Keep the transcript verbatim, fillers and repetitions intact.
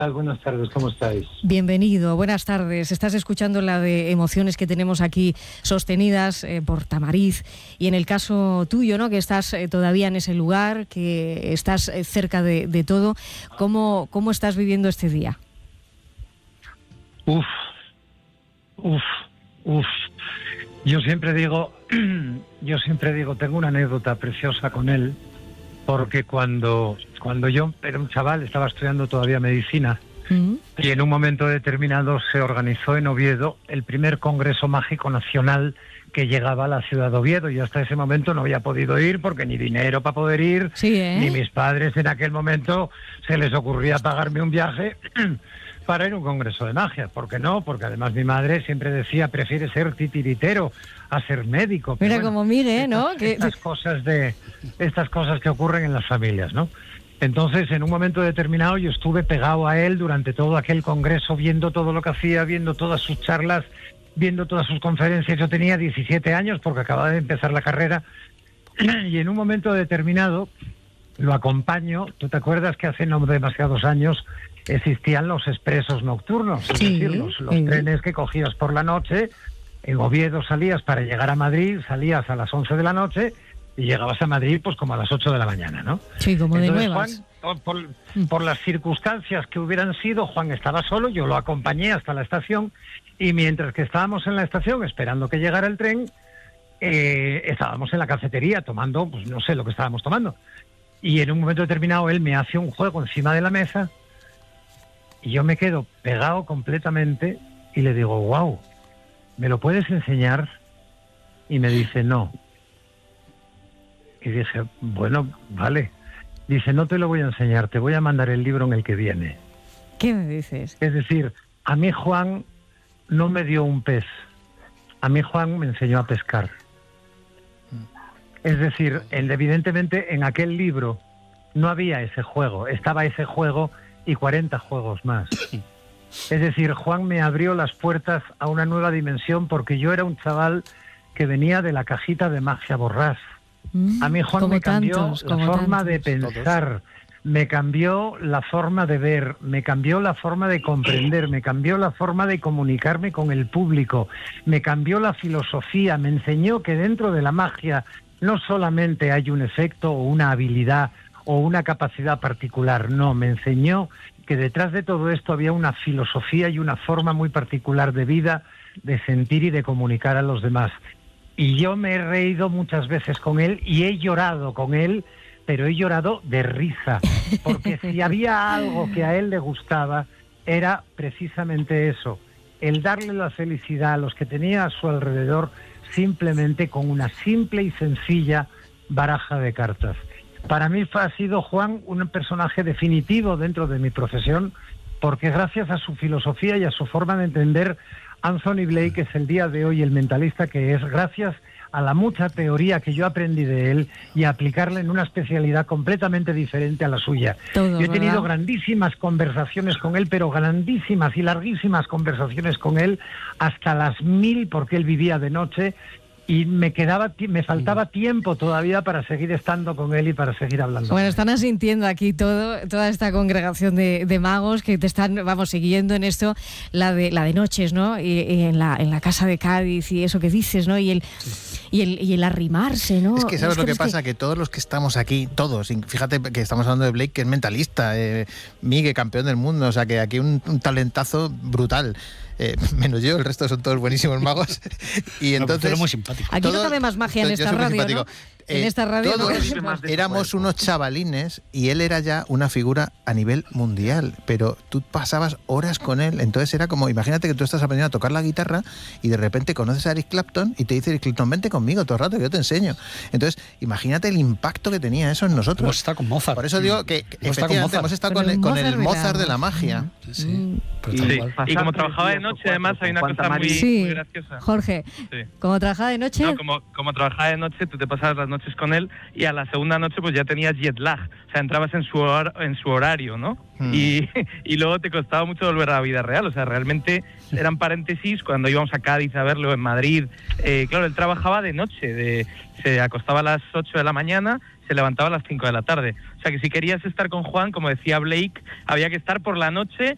Buenas tardes, ¿cómo estáis? Bienvenido, buenas tardes. Estás escuchando la de emociones que tenemos aquí sostenidas eh, por Tamariz, y en el caso tuyo, ¿no?, que estás eh, todavía en ese lugar, que estás eh, cerca de, de todo, ¿cómo, ¿cómo estás viviendo este día? Uf, uf, uf. Yo siempre digo, yo siempre digo, tengo una anécdota preciosa con él, porque cuando, cuando yo era un chaval, estaba estudiando todavía medicina, uh-huh. y en un momento determinado se organizó en Oviedo el primer Congreso Mágico Nacional que llegaba a la ciudad de Oviedo. Yo hasta ese momento no había podido ir porque ni dinero para poder ir, sí, ¿eh? ni mis padres en aquel momento se les ocurría pagarme un viaje para ir a un congreso de magia. ¿Por qué no? Porque además mi madre siempre decía, prefiere ser titiritero a ser médico. Mira, bueno, como Miguel, ¿no? Estas, estas cosas de estas cosas que ocurren en las familias, ¿no? Entonces, en un momento determinado, yo estuve pegado a él durante todo aquel congreso, viendo todo lo que hacía, viendo todas sus charlas, viendo todas sus conferencias. Yo tenía diecisiete años porque acababa de empezar la carrera, y en un momento determinado lo acompaño. ¿Tú te acuerdas que hace no demasiados años existían los expresos nocturnos? Es sí, decir, los, los sí. trenes que cogías por la noche. En Oviedo salías para llegar a Madrid, salías a las once de la noche y llegabas a Madrid pues como a las ocho de la mañana, ¿no? Sí, como de Entonces, nuevas. Juan, por, por las circunstancias que hubieran sido, Juan estaba solo, yo lo acompañé hasta la estación, y mientras que estábamos en la estación esperando que llegara el tren, eh, estábamos en la cafetería tomando, pues no sé lo que estábamos tomando. Y en un momento determinado él me hace un juego encima de la mesa y yo me quedo pegado completamente y le digo, wow, ¿me lo puedes enseñar? Y me dice, no. Y dije, bueno, vale. Dice, no te lo voy a enseñar, te voy a mandar el libro en el que viene. ¿Qué me dices? Es decir, a mí Juan no me dio un pez, a mí Juan me enseñó a pescar. Es decir, el, evidentemente en aquel libro no había ese juego, estaba ese juego y cuarenta juegos más. Es decir, Juan me abrió las puertas a una nueva dimensión, porque yo era un chaval que venía de la cajita de Magia Borrás. A mí Juan me cambió tantos, la forma tantos. de pensar, todos. Me cambió la forma de ver, me cambió la forma de comprender, me cambió la forma de comunicarme con el público, me cambió la filosofía, me enseñó que dentro de la magia no solamente hay un efecto o una habilidad o una capacidad particular, no, me enseñó que detrás de todo esto había una filosofía y una forma muy particular de vida, de sentir y de comunicar a los demás. Y yo me he reído muchas veces con él y he llorado con él, pero he llorado de risa, porque si había algo que a él le gustaba, era precisamente eso, el darle la felicidad a los que tenía a su alrededor simplemente con una simple y sencilla baraja de cartas. Para mí ha sido Juan un personaje definitivo dentro de mi profesión, porque gracias a su filosofía y a su forma de entender, Anthony Blake es el día de hoy el mentalista que es, gracias a la mucha teoría que yo aprendí de él y a aplicarla en una especialidad completamente diferente a la suya. Todo, yo he tenido ¿verdad? grandísimas conversaciones con él, pero grandísimas y larguísimas conversaciones con él, hasta las mil, porque él vivía de noche, y me quedaba, me faltaba tiempo todavía para seguir estando con él y para seguir hablando. Bueno, están asintiendo aquí todo, toda esta congregación de, de magos que te están, vamos, siguiendo en esto, la de la de noches, ¿no? Y, y en la en la casa de Cádiz y eso que dices, ¿no? Y el sí. y el y el arrimarse, ¿no? Es que sabes es lo que, que pasa, que... que todos los que estamos aquí, todos, fíjate que estamos hablando de Blake, que es mentalista, eh, Miguel, campeón del mundo, o sea que aquí un, un talentazo brutal. Eh, menos yo, el resto son todos buenísimos magos. Y entonces, no, muy simpático. Aquí todos, no cabe más magia en esta radio, ¿no? Eh, en esta radio todos no éramos unos chavalines y él era ya una figura a nivel mundial, pero tú pasabas horas con él, entonces era como, imagínate que tú estás aprendiendo a tocar la guitarra y de repente conoces a Eric Clapton y te dice Eric Clapton, vente conmigo todo el rato que yo te enseño. Entonces, imagínate el impacto que tenía eso en nosotros. Hemos estado con Mozart. Por eso digo que, que hemos efectivamente hemos estado con, con el Mozart de la magia. Sí, sí. Sí, sí. Y como trabajaba de noche, además, hay una cosa muy, sí, muy graciosa. Jorge, sí. como trabajaba de noche... No, como, como trabajaba de noche, tú te pasabas las noches con él y a la segunda noche pues ya tenías jet lag. O sea, entrabas en su, hor- en su horario, ¿no? Mm. Y, y luego te costaba mucho volver a la vida real. O sea, realmente eran paréntesis cuando íbamos a Cádiz a verlo, en Madrid. Eh, claro, él trabajaba de noche. De, se acostaba a las ocho de la mañana, se levantaba a las cinco de la tarde. O sea que si querías estar con Juan, como decía Blake, había que estar por la noche